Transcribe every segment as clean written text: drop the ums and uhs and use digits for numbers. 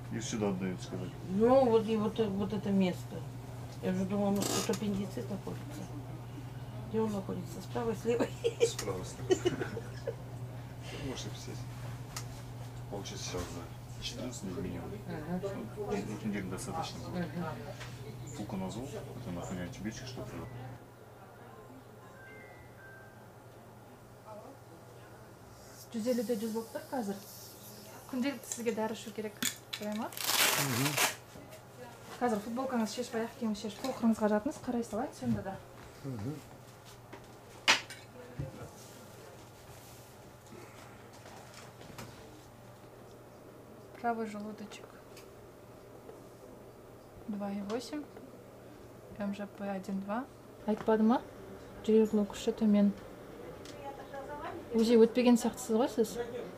И сюда отдают, сказать. Ну, вот и вот это место. Я уже думала, может, тут аппендицит находится. Где он находится? Справа, слева? Справа, слева. Можете писать. Получится сейчас за 14 дней минимум. 2 недель достаточно будет. Фуконазол, это нахуй антибиотик, что-то. Жүзелуде жүз болып тұр қазір. Күнделікті сізге дәрі ішу керек. Солай ма? Қазір футболкаңыз шешіп, аяқ киіміңізді шешіп, толқырыңызға жатыңыз, қарай салайын сонда да. Правый желудочек 2,8, МЖП 1,2. Айтпады ма? Жүрегінің күші төмен. УЗИ өтпеген сияқтысыз ғой сіз?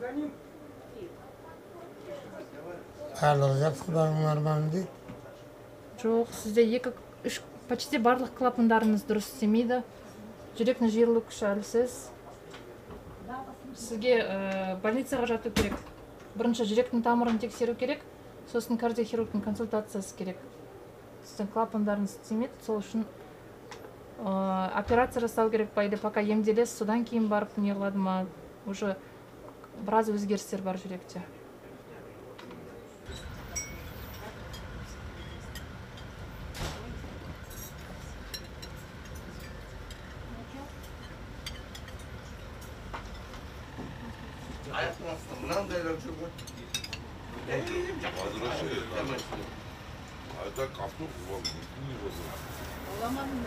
Барлығы жақсы, барлығы нормально дейді. Жоқ, сізде 2-3 почти барлық клапандарыңыз дұрыс істемейді. Жүректің жиырылу күші әлсіз. Сізге больницаға жату керек. Бірінші жүректің тамырын тексеру керек, сосын кардиохирургтың консультациясы керек. Сіздің клапандарыңыз істемейді, сол үшін операция жасау керек па, или пока емделесіз, содан кейін барып не қылады ма, уже біраз өзгерістер бар жүректе. А это кафтур не возможно.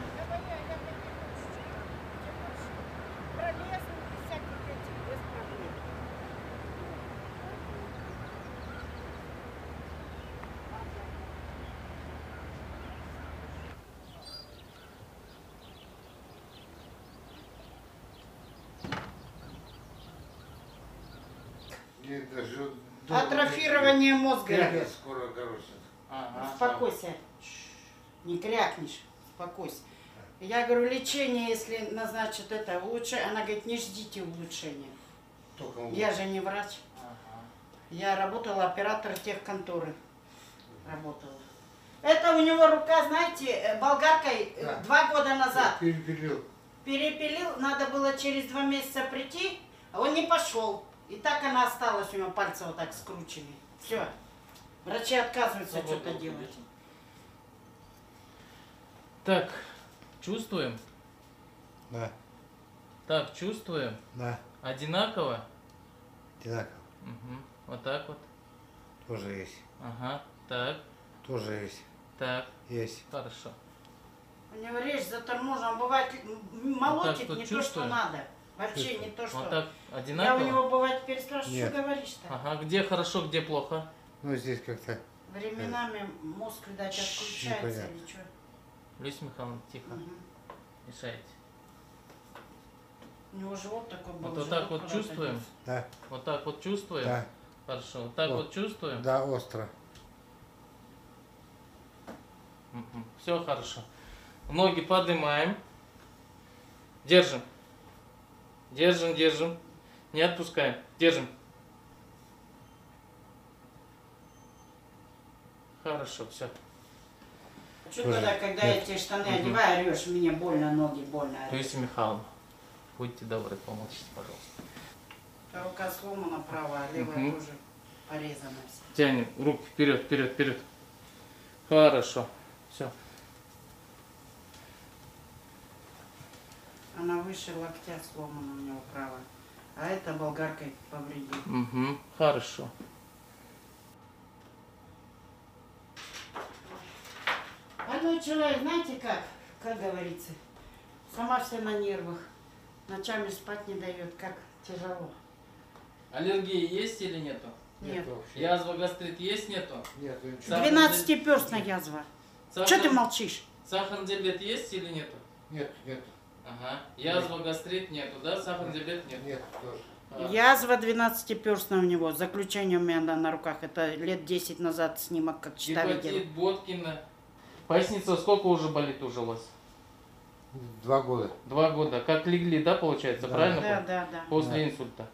Атрофирование мозга. Скоро, короче. Успокойся. Не крякнешь. Успокойся. Я говорю, лечение, если назначат это лучше, она говорит, не ждите улучшения. Я же не врач. Я работала оператор техконторы. Работала. Это у него рука, знаете, болгаркой 2 года назад. Перепилил. Перепилил, надо было через 2 месяца прийти, а он не пошел. И так она осталась, у него пальцы вот так скручены. Все. Врачи отказываются что-то делать. Так, чувствуем? Да, Так, чувствуем? да, Одинаково? одинаково. Угу. Вот так вот. Тоже есть. Ага. Так, Тоже есть. так. Есть. Хорошо. У него речь заторможена, бывает молотит вот не то, что чувствуем? надо. Вообще не то, что... Вот так Я у одинаково? него бывает переспрашиваю, Нет. что говоришь-то? Ага, где хорошо, где плохо? Ну, здесь как-то... Временами мозг, видать, отключается непонятно. или что. Люся Михайловна, тихо. Мешайте. У него живот такой был. Вот живот так вот куда-то чувствуем? делся. Да, Вот так вот чувствуем? да, Хорошо. Вот так Вот. вот чувствуем? да, остро. Все хорошо. Ноги поднимаем. Держим. Держим, держим. Не отпускаем. Держим. Хорошо, все. Что тогда, когда я тебе штаны одеваю, орешь, мне больно, ноги больно. орешь. Люся Михайловна, будьте добры, помолчите, пожалуйста. Рука сломана правая, а левая тоже порезана вся. Тянем руки вперед, вперед, вперед. Хорошо. Все. Она выше локтя сломана у него правая. А это болгаркой повредила. Угу. Хорошо. Больной человек, знаете как говорится, сама вся на нервах. Ночами спать не дает, как тяжело. Аллергии есть или нету? Нет. вообще. Язва, гастрит есть, нету? Нет, ничего. 12-перстная язва. Что ты молчишь? Сахарный диабет есть или нету? Нет, нет, Ага. Язва, гастрит нету, да? Сахарный диабет нет? нет, тоже. Язва 12-перстная у него. Заключение у меня на руках. Это лет 10 назад снимок, как чита видела. Гепатит, Боткина. Поясница сколько уже болит уже у вас? 2 года. 2 года. Как легли, да, получается? Да. Правильно? Да, да, да. После Да. инсульта.